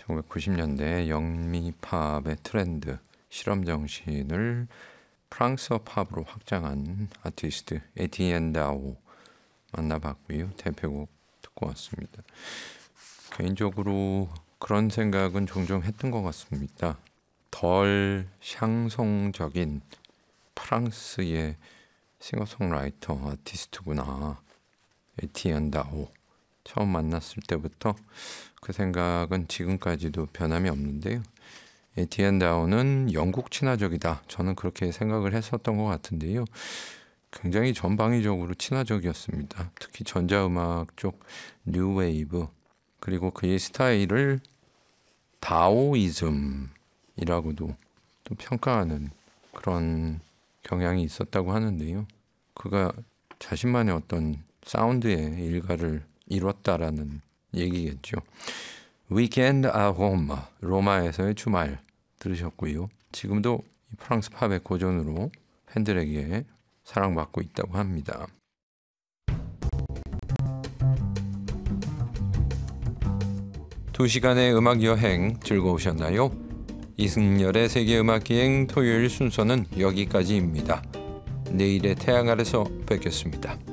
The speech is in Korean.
1990년대 영미팝의 트렌드, 실험 정신을 프랑스어 팝으로 확장한 아티스트 에티엔 다오 만나봤고요. 대표곡 듣고 왔습니다. 개인적으로 그런 생각은 종종 했던 것 같습니다. 덜 샹송적인 프랑스의 싱어송라이터 아티스트구나. 에티엔 다오. 처음 만났을 때부터 그 생각은 지금까지도 변함이 없는데요. 에티엔 다오는 영국 친화적이다. 저는 그렇게 생각을 했었던 것 같은데요. 굉장히 전방위적으로 친화적이었습니다. 특히 전자음악 쪽 뉴웨이브, 그리고 그의 스타일을 다오이즘이라고도 또 평가하는 그런 경향이 있었다고 하는데요. 그가 자신만의 어떤 사운드의 일가를 이뤘다라는 얘기겠죠. 위켄드 아 로마, 로마에서의 주말 들으셨고요. 지금도 프랑스 팝의 고전으로 팬들에게 사랑받고 있다고 합니다. 두 시간의 음악 여행 즐거우셨나요? 이승열의 세계음악기행 토요일 순서는 여기까지입니다. 내일의 태양 아래서 뵙겠습니다.